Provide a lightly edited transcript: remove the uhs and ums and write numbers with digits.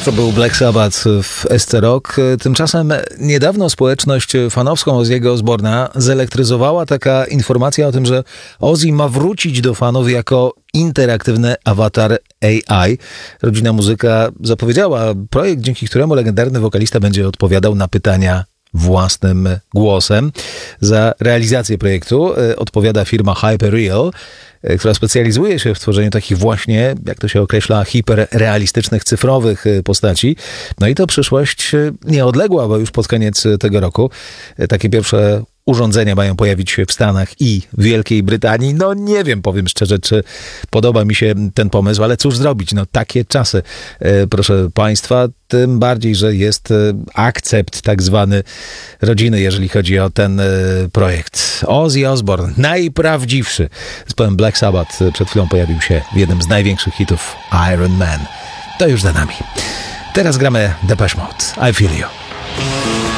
To był Black Sabbath w SC Rock. Tymczasem niedawno społeczność fanowską Ozzy'ego Osbourna zelektryzowała taka informacja o tym, że Ozzy ma wrócić do fanów jako interaktywny awatar AI. Rodzina Muzyka zapowiedziała projekt, dzięki któremu legendarny wokalista będzie odpowiadał na pytania własnym głosem. Za realizację projektu odpowiada firma Hyperreal, która specjalizuje się w tworzeniu takich właśnie, jak to się określa, hiperrealistycznych, cyfrowych postaci. No i to przyszłość nieodległa, bo już pod koniec tego roku takie pierwsze urządzenia mają pojawić się w Stanach i Wielkiej Brytanii. No nie wiem, powiem szczerze, czy podoba mi się ten pomysł, ale cóż zrobić? No takie czasy, proszę Państwa, tym bardziej, że jest akcept tak zwany rodziny, jeżeli chodzi o ten projekt. Ozzy Osbourne, najprawdziwszy. Zespołem Black Sabbath przed chwilą pojawił się w jednym z największych hitów Iron Man. To już za nami. Teraz gramy Depeche Mode. I Feel You.